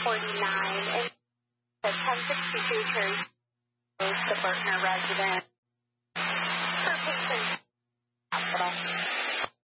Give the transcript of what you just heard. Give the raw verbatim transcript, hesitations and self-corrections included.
forty-nine and the ten sixty-two Cherry, the Berkner resident.